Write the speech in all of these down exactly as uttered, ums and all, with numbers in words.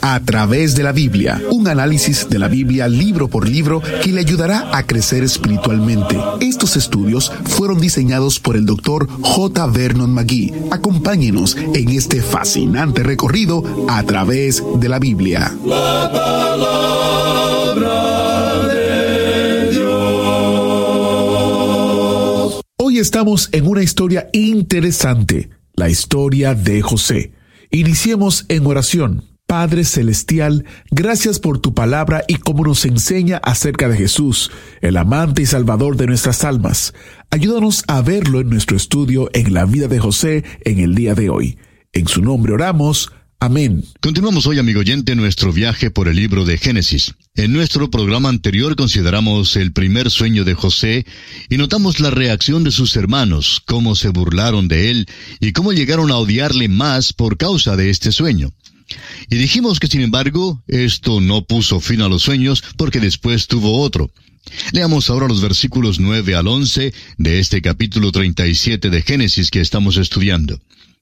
A través de la Biblia, un análisis de la Biblia libro por libro que le ayudará a crecer espiritualmente. Estos estudios fueron diseñados por el doctor J. Vernon McGee. Acompáñenos en este fascinante recorrido a través de la Biblia. La palabra de Dios. Hoy estamos en una historia interesante, la historia de José. Iniciemos en oración. Padre Celestial, gracias por tu palabra y cómo nos enseña acerca de Jesús, el amante y salvador de nuestras almas. Ayúdanos a verlo en nuestro estudio en la vida de José en el día de hoy. En su nombre oramos. Amén. Continuamos hoy, amigo oyente, nuestro viaje por el libro de Génesis. En nuestro programa anterior consideramos el primer sueño de José y notamos la reacción de sus hermanos, cómo se burlaron de él y cómo llegaron a odiarle más por causa de este sueño. Y dijimos que, sin embargo, esto no puso fin a los sueños porque después tuvo otro. Leamos ahora los versículos nueve al once de este capítulo treinta y siete de Génesis que estamos estudiando.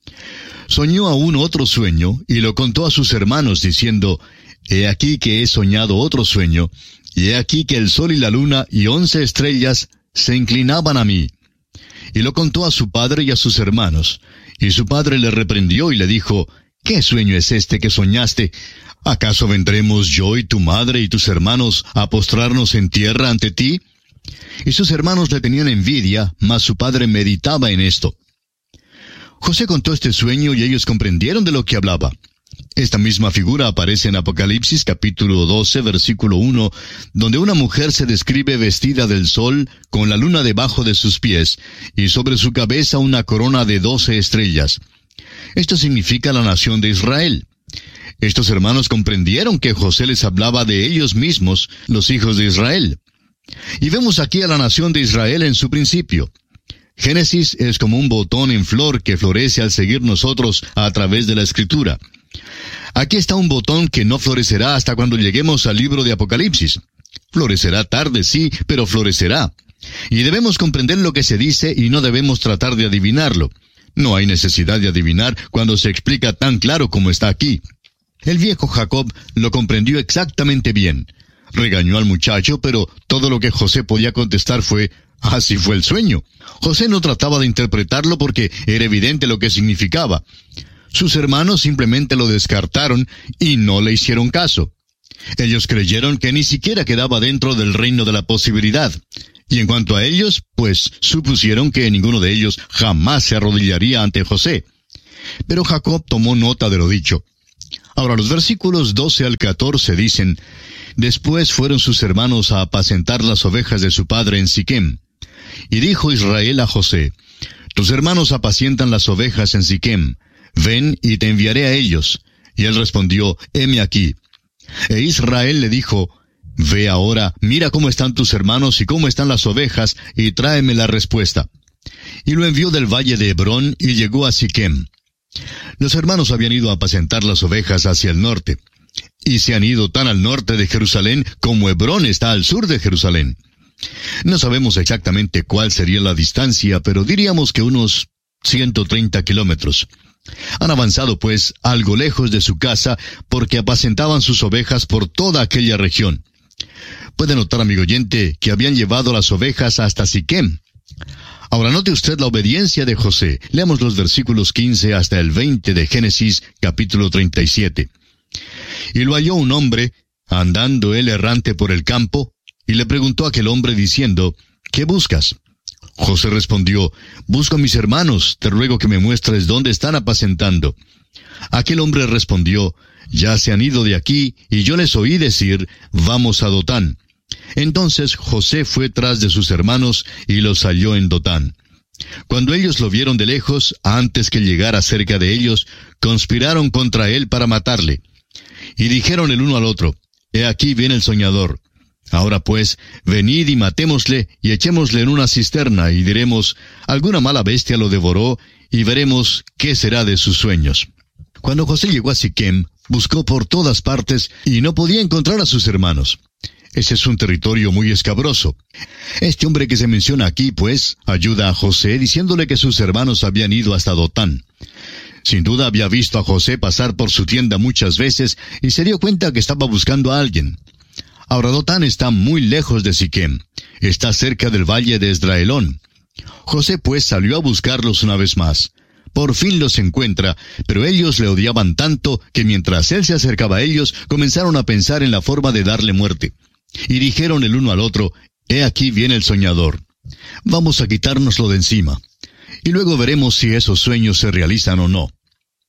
Soñó aún otro sueño y lo contó a sus hermanos diciendo: He aquí que he soñado otro sueño, y he aquí que el sol y la luna y once estrellas se inclinaban a mí. Y lo contó a su padre y a sus hermanos. Y su padre le reprendió y le dijo: ¿Qué sueño es este que soñaste? ¿Acaso vendremos yo y tu madre y tus hermanos a postrarnos en tierra ante ti? Y sus hermanos le tenían envidia, mas su padre meditaba en esto. José contó este sueño y ellos comprendieron de lo que hablaba. Esta misma figura aparece en Apocalipsis capítulo doce, versículo uno, donde una mujer se describe vestida del sol, con la luna debajo de sus pies, y sobre su cabeza una corona de doce estrellas. Esto significa la nación de Israel. Estos hermanos comprendieron que José les hablaba de ellos mismos, los hijos de Israel. Y vemos aquí a la nación de Israel en su principio. Génesis es como un botón en flor que florece al seguir nosotros a través de la Escritura. Aquí está un botón que no florecerá hasta cuando lleguemos al libro de Apocalipsis. Florecerá tarde, sí, pero florecerá. Y debemos comprender lo que se dice y no debemos tratar de adivinarlo. No hay necesidad de adivinar cuando se explica tan claro como está aquí. El viejo Jacob lo comprendió exactamente bien. Regañó al muchacho, pero todo lo que José podía contestar fue: así fue el sueño. José no trataba de interpretarlo porque era evidente lo que significaba. Sus hermanos simplemente lo descartaron y no le hicieron caso. Ellos creyeron que ni siquiera quedaba dentro del reino de la posibilidad. Y en cuanto a ellos, pues supusieron que ninguno de ellos jamás se arrodillaría ante José. Pero Jacob tomó nota de lo dicho. Ahora los versículos doce al catorce dicen: Después fueron sus hermanos a apacentar las ovejas de su padre en Siquem. Y dijo Israel a José: Tus hermanos apacientan las ovejas en Siquem. Ven y te enviaré a ellos. Y él respondió: Heme aquí. E Israel le dijo: Ve ahora, mira cómo están tus hermanos y cómo están las ovejas, y tráeme la respuesta. Y lo envió del valle de Hebrón y llegó a Siquem. Los hermanos habían ido a apacentar las ovejas hacia el norte, y se han ido tan al norte de Jerusalén como Hebrón está al sur de Jerusalén. No sabemos exactamente cuál sería la distancia, pero diríamos que unos ciento treinta kilómetros. Han avanzado, pues, algo lejos de su casa, porque apacentaban sus ovejas por toda aquella región. Puede notar, amigo oyente, que habían llevado las ovejas hasta Siquem. Ahora note usted la obediencia de José. Leamos los versículos quince hasta el veinte de Génesis, capítulo treinta y siete. Y lo halló un hombre, andando él errante por el campo, y le preguntó a aquel hombre diciendo: ¿Qué buscas? José respondió: Busco a mis hermanos, te ruego que me muestres dónde están apacentando. Aquel hombre respondió: Ya se han ido de aquí, y yo les oí decir: Vamos a Dotán. Entonces José fue tras de sus hermanos, y los halló en Dotán. Cuando ellos lo vieron de lejos, antes que llegara cerca de ellos, conspiraron contra él para matarle. Y dijeron el uno al otro: He aquí viene el soñador. Ahora pues, venid y matémosle, y echémosle en una cisterna, y diremos: alguna mala bestia lo devoró, y veremos qué será de sus sueños. Cuando José llegó a Siquem, buscó por todas partes, y no podía encontrar a sus hermanos. Ese es un territorio muy escabroso. Este hombre que se menciona aquí, pues, ayuda a José diciéndole que sus hermanos habían ido hasta Dotán. Sin duda había visto a José pasar por su tienda muchas veces y se dio cuenta que estaba buscando a alguien. Ahora Dotán está muy lejos de Siquem. Está cerca del valle de Esdraelón. José pues salió a buscarlos una vez más. Por fin los encuentra, pero ellos le odiaban tanto que mientras él se acercaba a ellos, comenzaron a pensar en la forma de darle muerte. Y dijeron el uno al otro, «He aquí viene el soñador. Vamos a quitárnoslo de encima. Y luego veremos si esos sueños se realizan o no».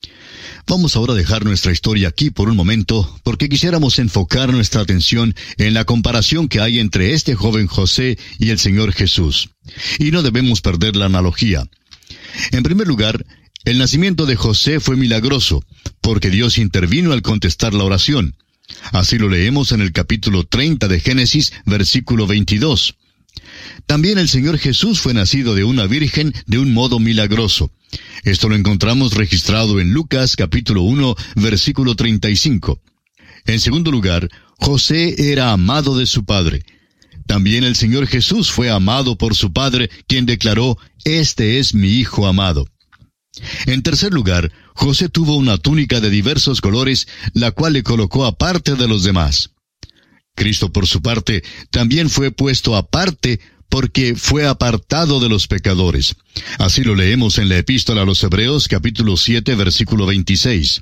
Vamos ahora a dejar nuestra historia aquí por un momento, porque quisiéramos enfocar nuestra atención en la comparación que hay entre este joven José y el Señor Jesús. Y no debemos perder la analogía. En primer lugar, el nacimiento de José fue milagroso, porque Dios intervino al contestar la oración. Así lo leemos en el capítulo treinta de Génesis, versículo veintidós. También el Señor Jesús fue nacido de una virgen de un modo milagroso. Esto lo encontramos registrado en Lucas capítulo uno, versículo treinta y cinco. En segundo lugar, José era amado de su padre. También el Señor Jesús fue amado por su padre, quien declaró, «Este es mi Hijo amado». En tercer lugar, José tuvo una túnica de diversos colores, la cual le colocó aparte de los demás. Cristo, por su parte, también fue puesto aparte porque fue apartado de los pecadores. Así lo leemos en la Epístola a los Hebreos, capítulo siete, versículo veintiséis.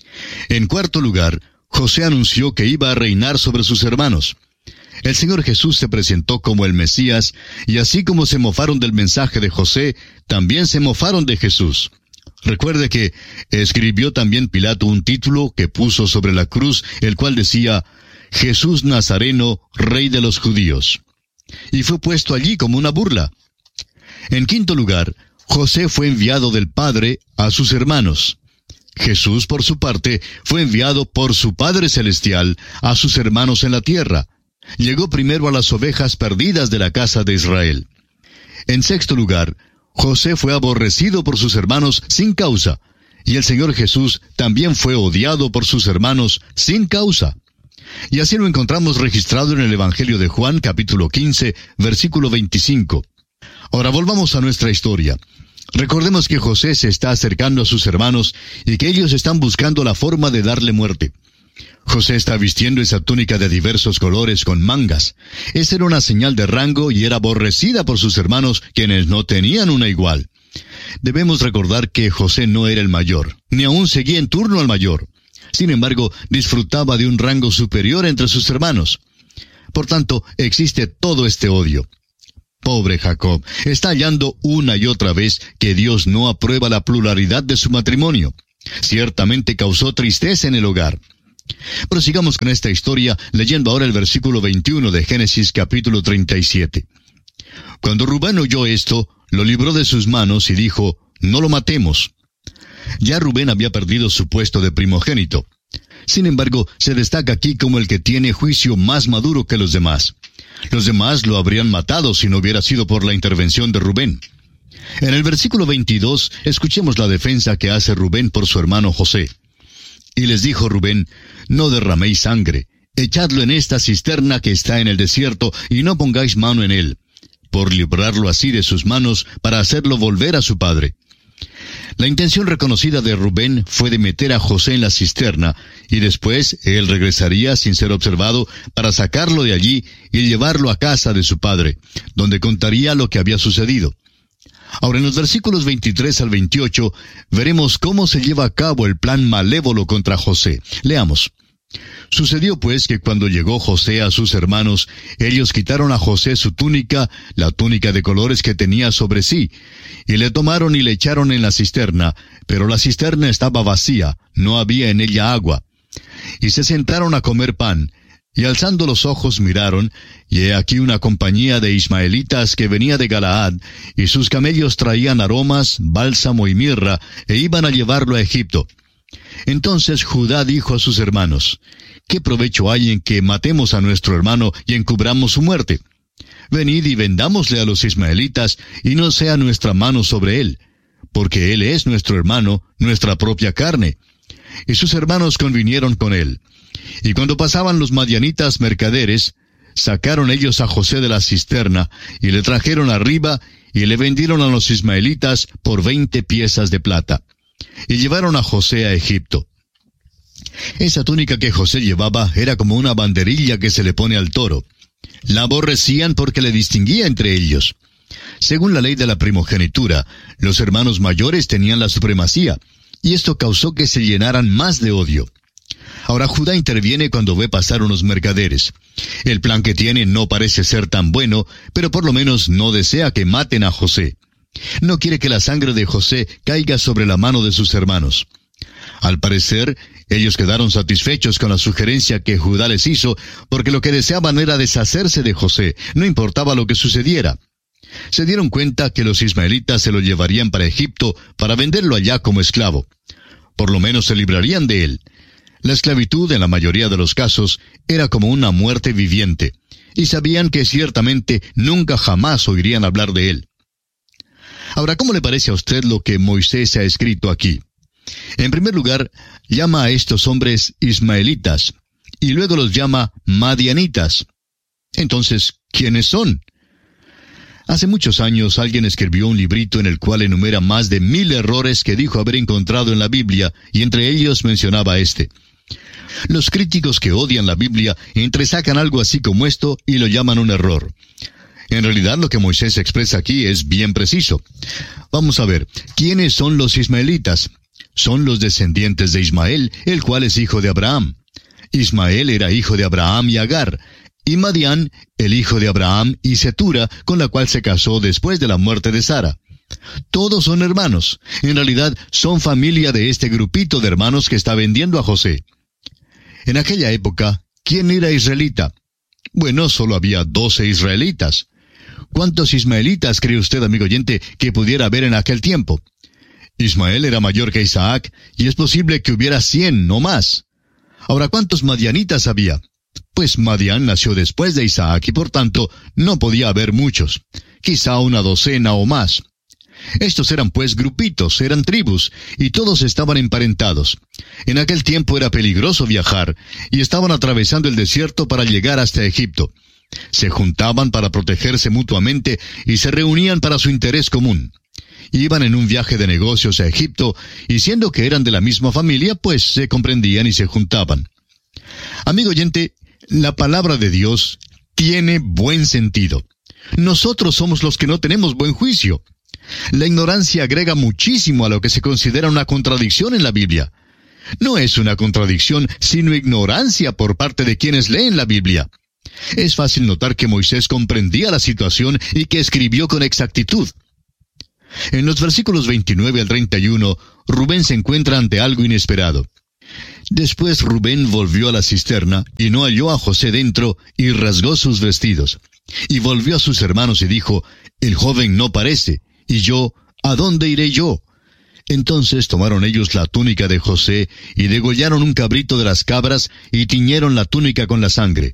En cuarto lugar, José anunció que iba a reinar sobre sus hermanos. El Señor Jesús se presentó como el Mesías, y así como se mofaron del mensaje de José, también se mofaron de Jesús. Recuerde que escribió también Pilato un título que puso sobre la cruz, el cual decía, «Jesús Nazareno, Rey de los Judíos». Y fue puesto allí como una burla. En quinto lugar, José fue enviado del Padre a sus hermanos. Jesús, por su parte, fue enviado por su Padre Celestial a sus hermanos en la tierra. Llegó primero a las ovejas perdidas de la casa de Israel. En sexto lugar, José fue aborrecido por sus hermanos sin causa, y el Señor Jesús también fue odiado por sus hermanos sin causa. Y así lo encontramos registrado en el Evangelio de Juan, capítulo quince, versículo veinticinco. Ahora volvamos a nuestra historia. Recordemos que José se está acercando a sus hermanos y que ellos están buscando la forma de darle muerte. José está vistiendo esa túnica de diversos colores con mangas. Esa era una señal de rango y era aborrecida por sus hermanos, quienes no tenían una igual. Debemos recordar que José no era el mayor, ni aún seguía en turno al mayor. Sin embargo, disfrutaba de un rango superior entre sus hermanos. Por tanto, existe todo este odio. Pobre Jacob, está hallando una y otra vez que Dios no aprueba la pluralidad de su matrimonio. Ciertamente causó tristeza en el hogar. Prosigamos con esta historia, leyendo ahora el versículo veintiuno de Génesis capítulo treinta y siete. Cuando Rubén oyó esto, lo libró de sus manos y dijo, «No lo matemos». Ya Rubén había perdido su puesto de primogénito. Sin embargo, se destaca aquí como el que tiene juicio más maduro que los demás. Los demás lo habrían matado si no hubiera sido por la intervención de Rubén. En el versículo veintidós, escuchemos la defensa que hace Rubén por su hermano José. Y les dijo Rubén, «No derraméis sangre, echadlo en esta cisterna que está en el desierto, y no pongáis mano en él, por librarlo así de sus manos, para hacerlo volver a su padre». La intención reconocida de Rubén fue de meter a José en la cisterna, y después él regresaría sin ser observado para sacarlo de allí y llevarlo a casa de su padre, donde contaría lo que había sucedido. Ahora en los versículos veintitrés al veintiocho veremos cómo se lleva a cabo el plan malévolo contra José. Leamos. Sucedió pues que cuando llegó José a sus hermanos, ellos quitaron a José su túnica, la túnica de colores que tenía sobre sí, y le tomaron y le echaron en la cisterna, pero la cisterna estaba vacía, no había en ella agua. Y se sentaron a comer pan, y alzando los ojos miraron, y he aquí una compañía de ismaelitas que venía de Galaad, y sus camellos traían aromas, bálsamo y mirra, e iban a llevarlo a Egipto. Entonces Judá dijo a sus hermanos, ¿qué provecho hay en que matemos a nuestro hermano y encubramos su muerte? Venid y vendámosle a los ismaelitas, y no sea nuestra mano sobre él, porque él es nuestro hermano, nuestra propia carne. Y sus hermanos convinieron con él. Y cuando pasaban los madianitas mercaderes, sacaron ellos a José de la cisterna, y le trajeron arriba, y le vendieron a los ismaelitas por veinte piezas de plata. y llevaron a José a Egipto. Esa túnica que José llevaba era como una banderilla que se le pone al toro. La aborrecían porque le distinguía entre ellos. Según la ley de la primogenitura, los hermanos mayores tenían la supremacía, y esto causó que se llenaran más de odio. Ahora Judá interviene cuando ve pasar unos mercaderes. El plan que tiene no parece ser tan bueno, pero por lo menos no desea que maten a José. No quiere que la sangre de José caiga sobre la mano de sus hermanos. Al parecer, ellos quedaron satisfechos con la sugerencia que Judá les hizo, porque lo que deseaban era deshacerse de José, no importaba lo que sucediera. Se dieron cuenta que los ismaelitas se lo llevarían para Egipto para venderlo allá como esclavo. Por lo menos se librarían de él. La esclavitud, en la mayoría de los casos, era como una muerte viviente, y sabían que ciertamente nunca jamás oirían hablar de él. Ahora, ¿cómo le parece a usted lo que Moisés ha escrito aquí? En primer lugar, llama a estos hombres ismaelitas, y luego los llama madianitas. Entonces, ¿quiénes son? Hace muchos años alguien escribió un librito en el cual enumera más de mil errores que dijo haber encontrado en la Biblia, y entre ellos mencionaba este. Los críticos que odian la Biblia entresacan algo así como esto y lo llaman un error. En realidad lo que Moisés expresa aquí es bien preciso. Vamos a ver, ¿quiénes son los ismaelitas? Son los descendientes de Ismael, el cual es hijo de Abraham. Ismael era hijo de Abraham y Agar, y Madián, el hijo de Abraham y Setura, con la cual se casó después de la muerte de Sara. Todos son hermanos. En realidad son familia de este grupito de hermanos que está vendiendo a José. En aquella época, ¿quién era israelita? Bueno, solo había doce israelitas. ¿Cuántos ismaelitas cree usted, amigo oyente, que pudiera haber en aquel tiempo? Ismael era mayor que Isaac, y es posible que hubiera cien, no más. Ahora, ¿cuántos madianitas había? Pues Madián nació después de Isaac, y por tanto, no podía haber muchos. Quizá una docena o más. Estos eran pues grupitos, eran tribus, y todos estaban emparentados. En aquel tiempo era peligroso viajar, y estaban atravesando el desierto para llegar hasta Egipto. Se juntaban para protegerse mutuamente y se reunían para su interés común. Iban en un viaje de negocios a Egipto, y siendo que eran de la misma familia, pues se comprendían y se juntaban. Amigo oyente, la palabra de Dios tiene buen sentido. Nosotros somos los que no tenemos buen juicio. La ignorancia agrega muchísimo a lo que se considera una contradicción en la Biblia. No es una contradicción, sino ignorancia por parte de quienes leen la Biblia. Es fácil notar que Moisés comprendía la situación y que escribió con exactitud. En los versículos veintinueve al treinta y uno, Rubén se encuentra ante algo inesperado. Después Rubén volvió a la cisterna, y no halló a José dentro, y rasgó sus vestidos. Y volvió a sus hermanos y dijo, el joven no parece, y yo, ¿a dónde iré yo? Entonces tomaron ellos la túnica de José, y degollaron un cabrito de las cabras, y tiñeron la túnica con la sangre.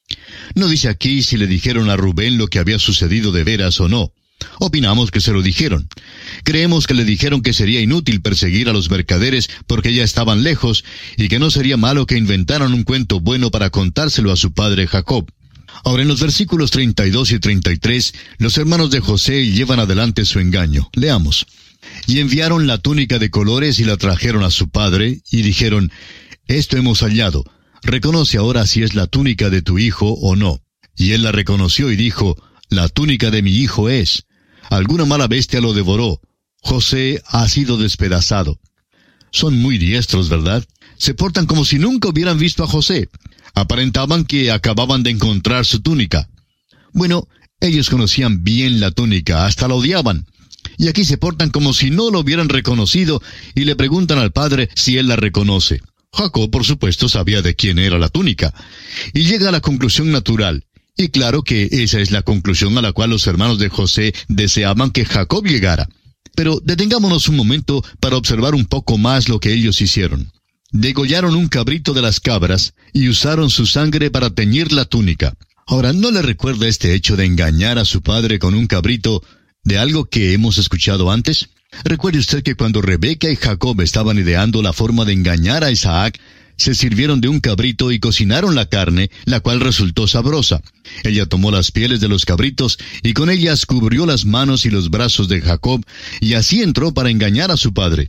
No dice aquí si le dijeron a Rubén lo que había sucedido de veras o no. Opinamos que se lo dijeron. Creemos que le dijeron que sería inútil perseguir a los mercaderes porque ya estaban lejos, y que no sería malo que inventaran un cuento bueno para contárselo a su padre Jacob. Ahora, en los versículos treinta y dos y treinta y tres, los hermanos de José llevan adelante su engaño. Leamos. Y enviaron la túnica de colores y la trajeron a su padre, y dijeron, esto hemos hallado. Reconoce ahora si es la túnica de tu hijo o no. Y él la reconoció y dijo, la túnica de mi hijo es. Alguna mala bestia lo devoró. José ha sido despedazado. Son muy diestros, ¿verdad? Se portan como si nunca hubieran visto a José. Aparentaban que acababan de encontrar su túnica. Bueno, ellos conocían bien la túnica, hasta la odiaban. Y aquí se portan como si no lo hubieran reconocido y le preguntan al padre si él la reconoce. Jacob, por supuesto, sabía de quién era la túnica. Y llega a la conclusión natural. Y claro que esa es la conclusión a la cual los hermanos de José deseaban que Jacob llegara. Pero detengámonos un momento para observar un poco más lo que ellos hicieron. Degollaron un cabrito de las cabras y usaron su sangre para teñir la túnica. Ahora, ¿no le recuerda este hecho de engañar a su padre con un cabrito de algo que hemos escuchado antes? Recuerde usted que cuando Rebeca y Jacob estaban ideando la forma de engañar a Isaac, se sirvieron de un cabrito y cocinaron la carne, la cual resultó sabrosa. Ella tomó las pieles de los cabritos y con ellas cubrió las manos y los brazos de Jacob, y así entró para engañar a su padre.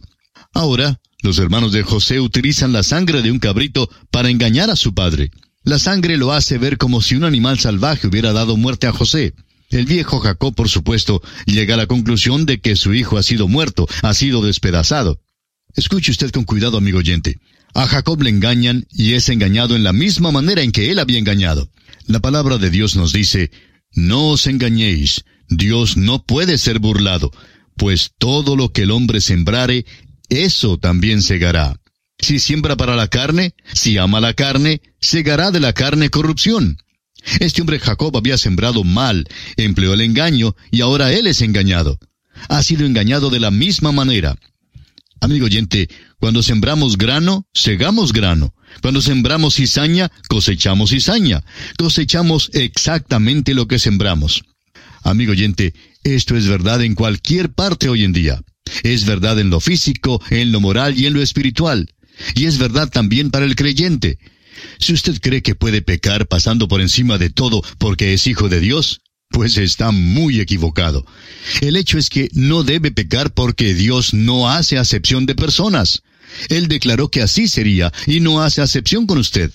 Ahora, los hermanos de José utilizan la sangre de un cabrito para engañar a su padre. La sangre lo hace ver como si un animal salvaje hubiera dado muerte a José. El viejo Jacob, por supuesto, llega a la conclusión de que su hijo ha sido muerto, ha sido despedazado. Escuche usted con cuidado, amigo oyente. A Jacob le engañan y es engañado en la misma manera en que él había engañado. La palabra de Dios nos dice, no os engañéis, Dios no puede ser burlado, pues todo lo que el hombre sembrare, eso también segará. Si siembra para la carne, si ama la carne, segará de la carne corrupción. Este hombre Jacob había sembrado mal, empleó el engaño y ahora él es engañado. Ha sido engañado de la misma manera. Amigo oyente, cuando sembramos grano, segamos grano. Cuando sembramos cizaña, cosechamos cizaña. Cosechamos exactamente lo que sembramos. Amigo oyente, esto es verdad en cualquier parte hoy en día. Es verdad en lo físico, en lo moral y en lo espiritual. Y es verdad también para el creyente. Si usted cree que puede pecar pasando por encima de todo porque es hijo de Dios, pues está muy equivocado. El hecho es que no debe pecar porque Dios no hace acepción de personas. Él declaró que así sería y no hace acepción con usted.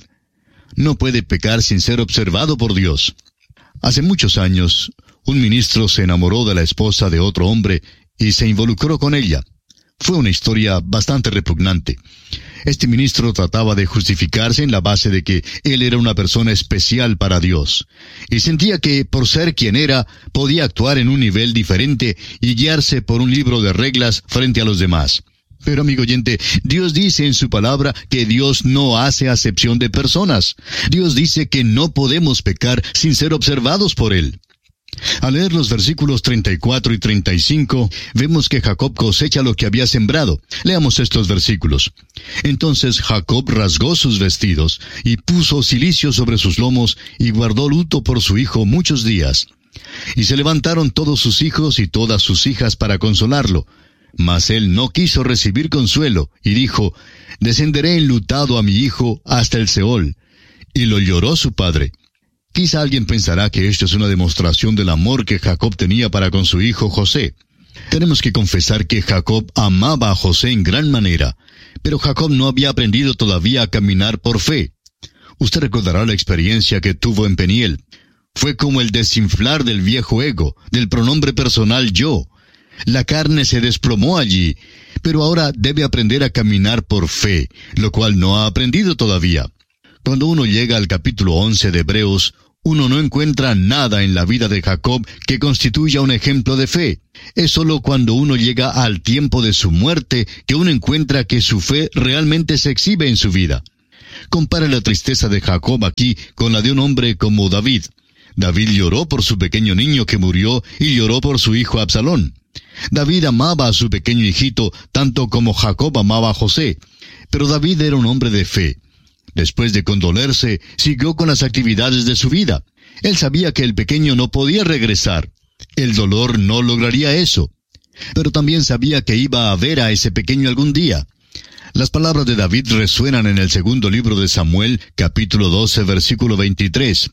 No puede pecar sin ser observado por Dios. Hace muchos años, un ministro se enamoró de la esposa de otro hombre y se involucró con ella. Fue una historia bastante repugnante. Este ministro trataba de justificarse en la base de que él era una persona especial para Dios, y sentía que, por ser quien era, podía actuar en un nivel diferente y guiarse por un libro de reglas frente a los demás. Pero, amigo oyente, Dios dice en su palabra que Dios no hace acepción de personas. Dios dice que no podemos pecar sin ser observados por Él. Al leer los versículos treinta y cuatro y treinta y cinco, vemos que Jacob cosecha lo que había sembrado. Leamos estos versículos. Entonces Jacob rasgó sus vestidos, y puso cilicio sobre sus lomos, y guardó luto por su hijo muchos días. Y se levantaron todos sus hijos y todas sus hijas para consolarlo. Mas él no quiso recibir consuelo, y dijo, descenderé enlutado a mi hijo hasta el Seol. Y lo lloró su padre. Quizá alguien pensará que esto es una demostración del amor que Jacob tenía para con su hijo José. Tenemos que confesar que Jacob amaba a José en gran manera, pero Jacob no había aprendido todavía a caminar por fe. Usted recordará la experiencia que tuvo en Peniel. Fue como el desinflar del viejo ego, del pronombre personal yo. La carne se desplomó allí, pero ahora debe aprender a caminar por fe, lo cual no ha aprendido todavía. Cuando uno llega al capítulo once de Hebreos, uno no encuentra nada en la vida de Jacob que constituya un ejemplo de fe. Es solo cuando uno llega al tiempo de su muerte que uno encuentra que su fe realmente se exhibe en su vida. Compare la tristeza de Jacob aquí con la de un hombre como David. David lloró por su pequeño niño que murió y lloró por su hijo Absalón. David amaba a su pequeño hijito tanto como Jacob amaba a José. Pero David era un hombre de fe. Después de condolerse, siguió con las actividades de su vida. Él sabía que el pequeño no podía regresar. El dolor no lograría eso. Pero también sabía que iba a ver a ese pequeño algún día. Las palabras de David resuenan en el segundo libro de Samuel, capítulo doce, versículo veintitrés.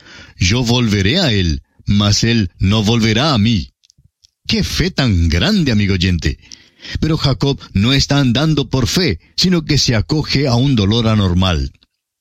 Yo volveré a él, mas él no volverá a mí. ¡Qué fe tan grande, amigo oyente! Pero Jacob no está andando por fe, sino que se acoge a un dolor anormal.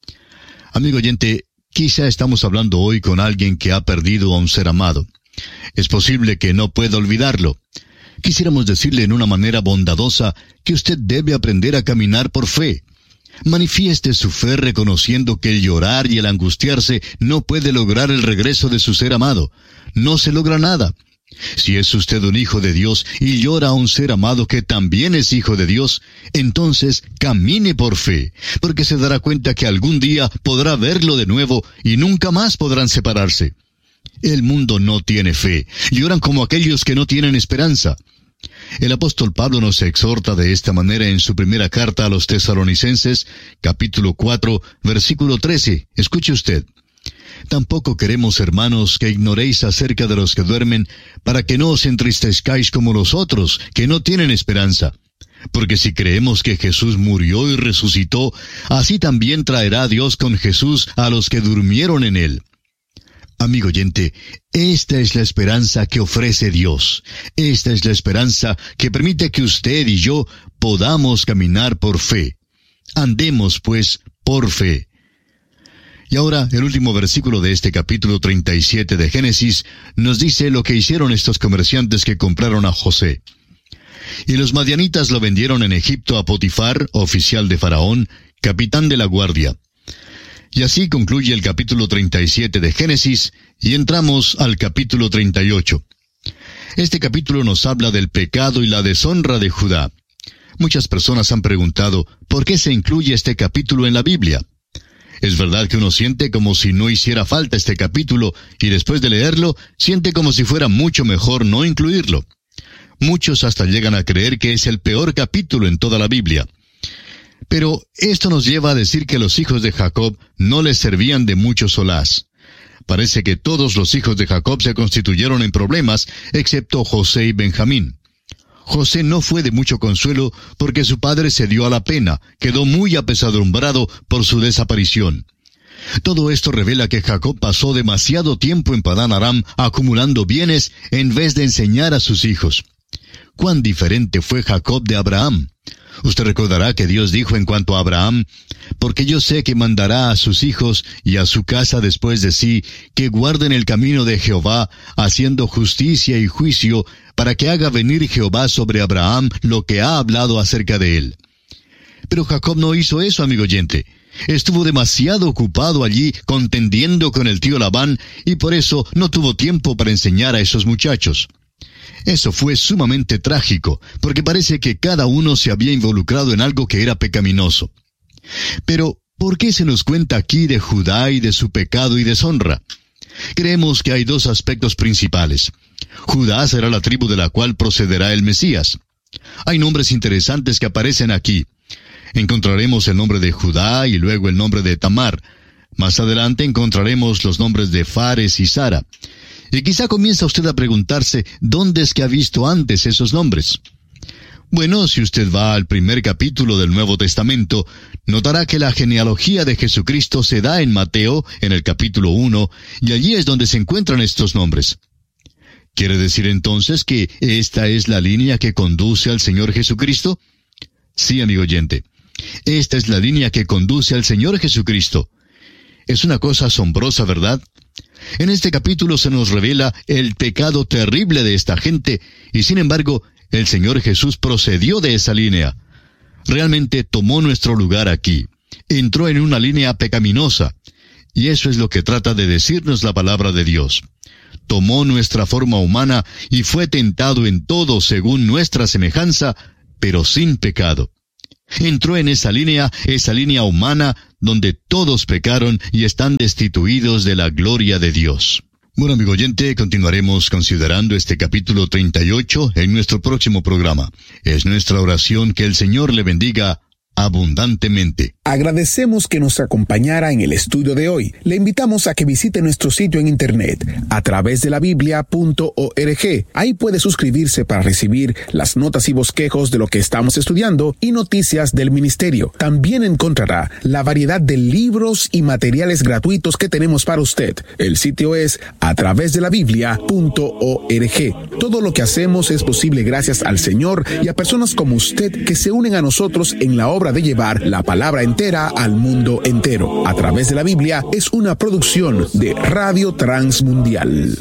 Amigo oyente, quizá estamos hablando hoy con alguien que ha perdido a un ser amado. Es posible que no pueda olvidarlo. Quisiéramos decirle en una manera bondadosa que usted debe aprender a caminar por fe. Manifieste su fe reconociendo que el llorar y el angustiarse no puede lograr el regreso de su ser amado. No se logra nada. Si es usted un hijo de Dios y llora a un ser amado que también es hijo de Dios, entonces camine por fe, porque se dará cuenta que algún día podrá verlo de nuevo y nunca más podrán separarse. El mundo no tiene fe, lloran como aquellos que no tienen esperanza. El apóstol Pablo nos exhorta de esta manera en su primera carta a los Tesalonicenses, capítulo cuatro, versículo trece. Escuche usted. Tampoco queremos, hermanos, que ignoréis acerca de los que duermen, para que no os entristezcáis como los otros, que no tienen esperanza. Porque si creemos que Jesús murió y resucitó, así también traerá Dios con Jesús a los que durmieron en él. Amigo oyente, esta es la esperanza que ofrece Dios. Esta es la esperanza que permite que usted y yo podamos caminar por fe. Andemos, pues, por fe. Y ahora, el último versículo de este capítulo treinta y siete de Génesis nos dice lo que hicieron estos comerciantes que compraron a José. Y los madianitas lo vendieron en Egipto a Potifar, oficial de Faraón, capitán de la guardia. Y así concluye el capítulo treinta y siete de Génesis, y entramos al capítulo treinta y ocho. Este capítulo nos habla del pecado y la deshonra de Judá. Muchas personas han preguntado, ¿por qué se incluye este capítulo en la Biblia? Es verdad que uno siente como si no hiciera falta este capítulo, y después de leerlo, siente como si fuera mucho mejor no incluirlo. Muchos hasta llegan a creer que es el peor capítulo en toda la Biblia. Pero esto nos lleva a decir que los hijos de Jacob no les servían de mucho solaz. Parece que todos los hijos de Jacob se constituyeron en problemas, excepto José y Benjamín. José no fue de mucho consuelo porque su padre se dio a la pena, quedó muy apesadumbrado por su desaparición. Todo esto revela que Jacob pasó demasiado tiempo en Padán Aram acumulando bienes en vez de enseñar a sus hijos. ¿Cuán diferente fue Jacob de Abraham? Usted recordará que Dios dijo en cuanto a Abraham, porque yo sé que mandará a sus hijos y a su casa después de sí, que guarden el camino de Jehová, haciendo justicia y juicio, para que haga venir Jehová sobre Abraham lo que ha hablado acerca de él. Pero Jacob no hizo eso, amigo oyente. Estuvo demasiado ocupado allí contendiendo con el tío Labán, y por eso no tuvo tiempo para enseñar a esos muchachos. Eso fue sumamente trágico, porque parece que cada uno se había involucrado en algo que era pecaminoso. Pero, ¿por qué se nos cuenta aquí de Judá y de su pecado y deshonra? Creemos que hay dos aspectos principales. Judá será la tribu de la cual procederá el Mesías. Hay nombres interesantes que aparecen aquí. Encontraremos el nombre de Judá y luego el nombre de Tamar. Más adelante encontraremos los nombres de Fares y Sara. Y quizá comienza usted a preguntarse, ¿dónde es que ha visto antes esos nombres? Bueno, si usted va al primer capítulo del Nuevo Testamento, notará que la genealogía de Jesucristo se da en Mateo, en el capítulo uno, y allí es donde se encuentran estos nombres. ¿Quiere decir entonces que esta es la línea que conduce al Señor Jesucristo? Sí, amigo oyente. Esta es la línea que conduce al Señor Jesucristo. Es una cosa asombrosa, ¿verdad? En este capítulo se nos revela el pecado terrible de esta gente, y sin embargo, el Señor Jesús procedió de esa línea. Realmente tomó nuestro lugar aquí. Entró en una línea pecaminosa. Y eso es lo que trata de decirnos la palabra de Dios. Tomó nuestra forma humana y fue tentado en todo según nuestra semejanza, pero sin pecado. Entró en esa línea, esa línea humana, donde todos pecaron y están destituidos de la gloria de Dios. Bueno, amigo oyente, continuaremos considerando este capítulo treinta y ocho en nuestro próximo programa. Es nuestra oración que el Señor le bendiga abundantemente. Agradecemos que nos acompañara en el estudio de hoy. Le invitamos a que visite nuestro sitio en internet a través de la biblia punto org. Ahí puede suscribirse para recibir las notas y bosquejos de lo que estamos estudiando y noticias del ministerio. También encontrará la variedad de libros y materiales gratuitos que tenemos para usted. El sitio es a través de la biblia punto org. Todo lo que hacemos es posible gracias al Señor y a personas como usted que se unen a nosotros en la obra de llevar la palabra entera al mundo entero. A través de la Biblia es una producción de Radio Transmundial.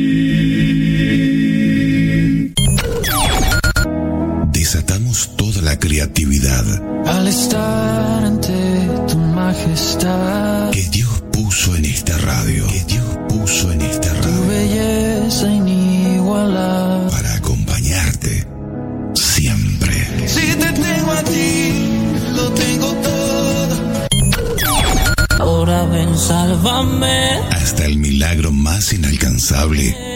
Desatamos toda la creatividad al estar ante tu majestad, que Dios puso en esta radio, que Dios puso en esta radio, tu belleza inigualable, para acompañarte siempre. Si te tengo a ti, lo tengo todo. Ahora ven, sálvame. Hasta el milagro más inalcanzable